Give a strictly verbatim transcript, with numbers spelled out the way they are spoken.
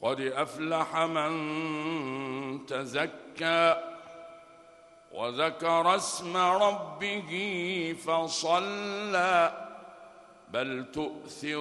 قد أفلح من تزكى وذكر اسم ربه فصلى بل تؤثر